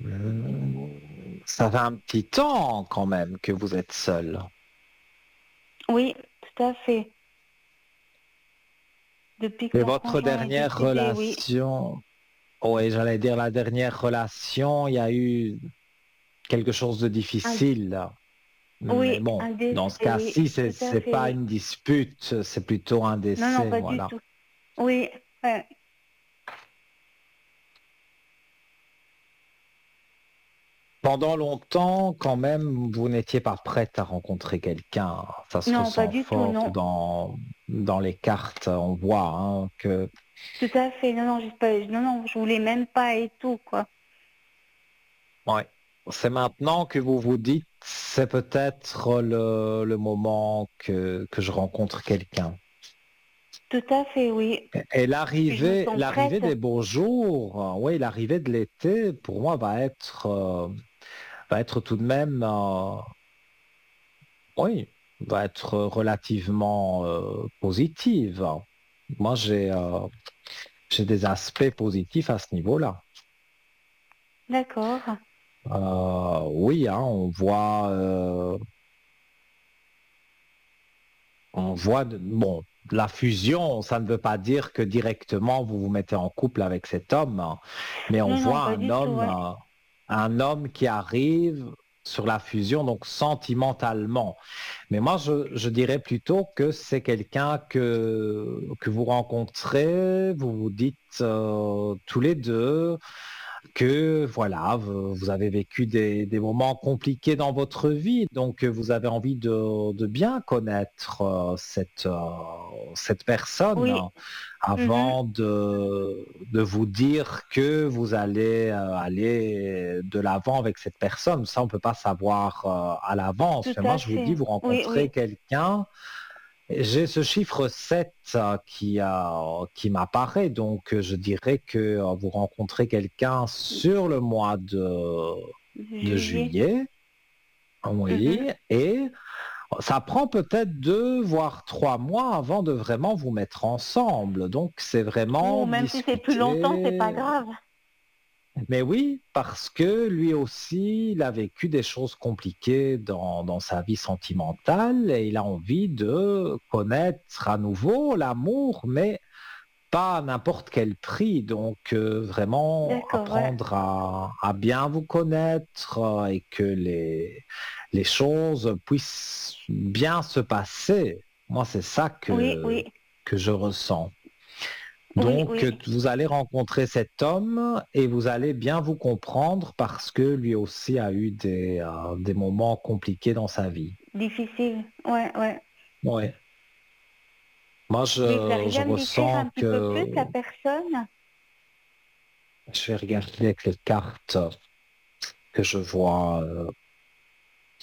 Ça fait un petit temps quand même que vous êtes seul. Oui, tout à fait. Depuis que Et mon votre conjoint est dernière décédé, oui. relation, oui, j'allais dire la dernière relation, il y a eu quelque chose de Un- difficile, là. Mais oui, bon, un dans décès, ce oui, cas-ci, tout à c'est fait, pas oui. une dispute, c'est plutôt un Non, non, décès, pas du voilà. tout. Oui, ouais. Pendant longtemps, quand même, vous n'étiez pas prête à rencontrer quelqu'un. Ça se Non, pas ressent du tout, fort non. dans les cartes. On voit hein, que Tout à fait. Non, non, non, non, je voulais même pas et tout, quoi. ouais, c'est maintenant que vous vous dites, c'est peut-être le moment que je rencontre quelqu'un. Tout à fait, oui. Et Puis je me sens l'arrivée prête. des beaux jours, oui, l'arrivée de l'été, pour moi, va être tout de même, oui, va être relativement positive. Moi, j'ai des aspects positifs à ce niveau-là. D'accord. Oui, hein, on voit, bon, la fusion, ça ne veut pas dire que directement vous vous mettez en couple avec cet homme, hein, mais on Non, non, voit pas du tout, ouais. un homme qui arrive sur la fusion, donc sentimentalement. Mais moi, je dirais plutôt que c'est quelqu'un que vous rencontrez, vous vous dites tous les deux que voilà, vous avez vécu des moments compliqués dans votre vie, donc vous avez envie de bien connaître cette personne Oui. hein, Mhm. avant de vous dire que vous allez aller de l'avant avec cette personne. Ça, on ne peut pas savoir à l'avance. Tout Mais moi, à je vous dis, fait. vous Oui, rencontrez oui. quelqu'un j'ai ce chiffre 7 qui m'apparaît, donc je dirais que vous rencontrez quelqu'un sur le mois de Juillet. juillet, Mhm. oui, et ça prend peut-être 2 voire 3 mois avant de vraiment vous mettre ensemble. Donc c'est Ou vraiment même si c'est plus longtemps, c'est pas discuter. grave. Mais oui, parce que lui aussi, il a vécu des choses compliquées dans sa vie sentimentale et il a envie de connaître à nouveau l'amour, mais pas à n'importe quel prix. Donc vraiment D'accord, ouais. apprendre à bien vous connaître et que les choses puissent bien se passer. Moi, c'est ça Oui, oui. que je ressens. Oui, Donc, oui. vous allez rencontrer cet homme et vous allez bien vous comprendre parce que lui aussi a eu des moments compliqués dans sa vie. Difficile. Ouais, ouais. Ouais. Moi, Mais vous arrivez je à me décrire ressens un petit peu que plus la personne? je vais regarder avec les cartes que je vois.